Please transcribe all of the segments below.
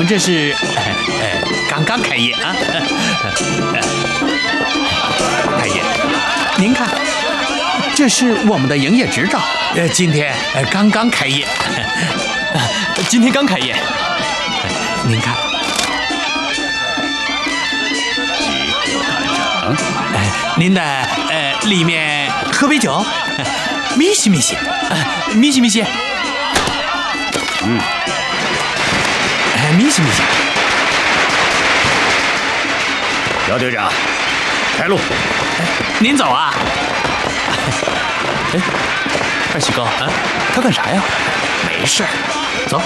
们这是刚刚开业啊。太爷，您看，这是我们的营业执照，今天刚刚开业。 今天刚开业。 您看。您的里面喝杯酒，米西米西，米西米西，米西米西。 姚队长，开路。 您走啊。 二喜高，他干啥呀？ 没事，走。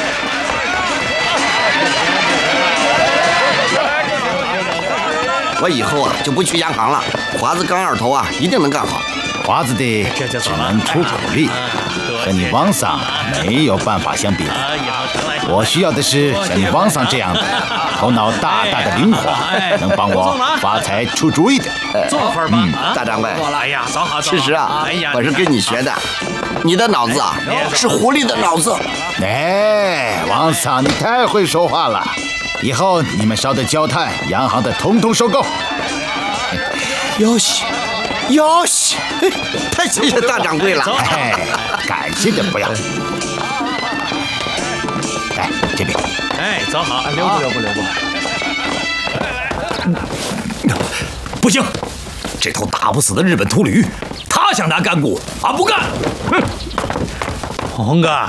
我以后啊就不去洋行了，华子刚二头啊一定能干好。 华子的只能出口力，和你王桑没有办法相比的。我需要的是像你王桑这样的，头脑大大的灵活，能帮我发财出主意的。 坐会儿吧， 大掌柜。 哎呀，走好。 其实啊，我是跟你学的，你的脑子啊是狐狸的脑子。 王桑，你太会说话了。以后你们烧的焦炭、洋行的，统统收购。 哟西，太谢谢大掌柜了。 感谢的不要。来这边。 走好，留步。 不行，这头打不死的日本秃驴，他想拿干股，俺不干。哼， 红哥。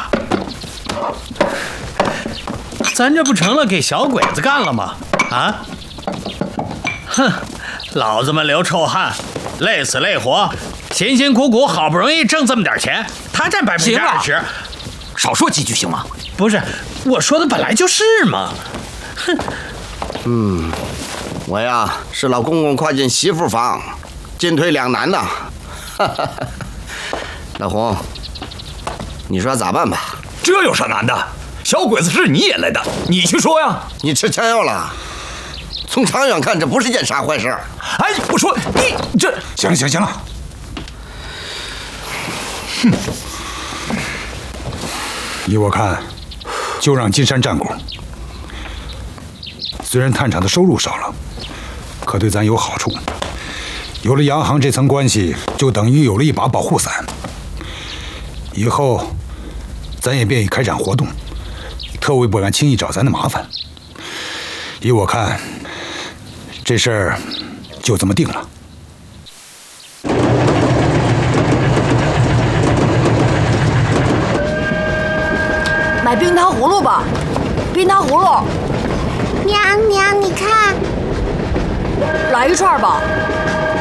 咱这不成了给小鬼子干了吗？啊！哼，老子们流臭汗，累死累活，辛辛苦苦好不容易挣这么点钱，他占20%。 少说几句行吗？ 不是，我说的本来就是嘛。 哼。我呀是老公公跨进媳妇房，进退两难呐。老洪，你说咋办吧？ 这有啥难的？小鬼子是你演来的，你去说呀！ 你吃枪药了？从长远看，这不是件啥坏事。 我说你这…… 行了。哼，依我看，就让金山占股。虽然炭厂的收入少了，可对咱有好处。有了洋行这层关系，就等于有了一把保护伞。以后，咱也便于开展活动。特务不敢轻易找咱的麻烦。依我看，这事儿就这么定了。 买冰糖葫芦吧，冰糖葫芦。 娘，你看， 来一串吧。